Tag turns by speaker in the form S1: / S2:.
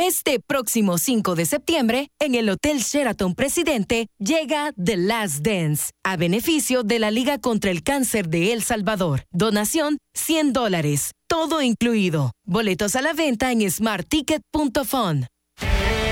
S1: Este próximo 5 de septiembre, en el Hotel Sheraton Presidente, llega The Last Dance, a beneficio de la Liga contra el Cáncer de El Salvador. Donación, $100. Todo incluido. Boletos a la venta en smartticket.fun.